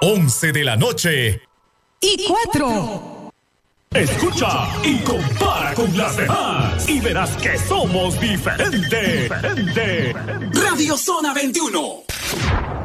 11 de la noche. Y 4. Escucha y compara con las demás y verás que somos diferentes. Radio Zona 21.